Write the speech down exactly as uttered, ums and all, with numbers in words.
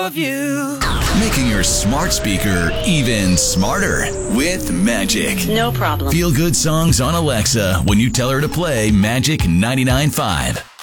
of you. Making your smart speaker even smarter with Magic. No problem. Feel good songs on Alexa when you tell her to play Magic ninety-nine point five.